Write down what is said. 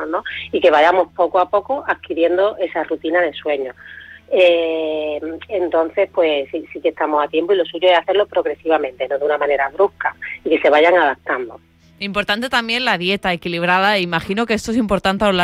nosotros, ¿no? Y que vayamos poco a poco adquiriendo esa rutina de sueño. Entonces, pues sí que estamos a tiempo, y lo suyo es hacerlo progresivamente, no de una manera brusca, y que se vayan adaptando. Importante también la dieta equilibrada. Imagino que esto es importante a lo largo